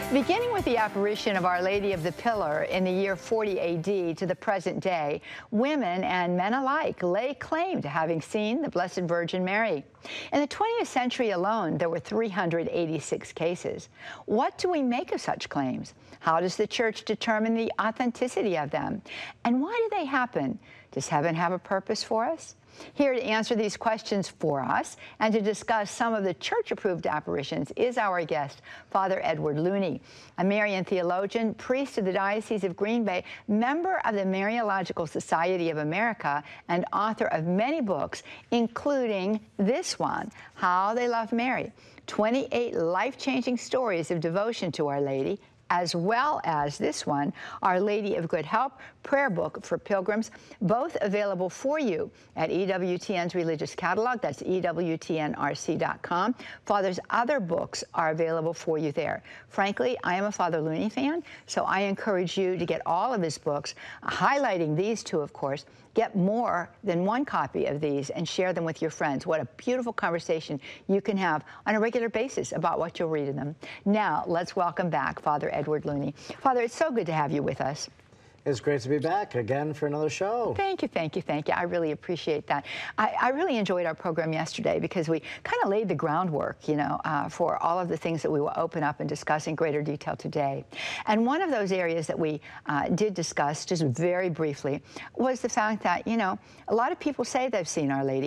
Beginning with the apparition of Our Lady of the Pillar in the year 40 AD to the present day, women and men alike lay claim to having seen the Blessed Virgin Mary. In the 20th century alone, there were 386 cases. What do we make of such claims? How does the Church determine the authenticity of them? And why do they happen? Does heaven have a purpose for us? Here to answer these questions for us and to discuss some of the church-approved apparitions is our guest, Father Edward Looney, a Marian theologian, priest of the Diocese of Green Bay, member of the Mariological Society of America, and author of many books, including this one, How They Love Mary, 28 life-changing stories of devotion to Our Lady, as well as this one, Our Lady of Good Help, prayer book for pilgrims, both available for you at EWTN's religious catalog. That's EWTNRC.com. Father's other books are available for you there. Frankly, I am a Father Looney fan, so I encourage you to get all of his books, highlighting these two, of course. Get more than one copy of these and share them with your friends. What a beautiful conversation you can have on a regular basis about what you'll read in them. Now, let's welcome back Father Edward Looney. Father, it's so good to have you with us. It's great to be back again for another show. Thank you, thank you, thank you. I really appreciate that. I really enjoyed our program yesterday because we kind of laid the groundwork, you know, for all of the things that we will open up and discuss in greater detail today. And one of those areas that we did discuss just very briefly was the fact that, you know, a lot of people say they've seen Our Lady.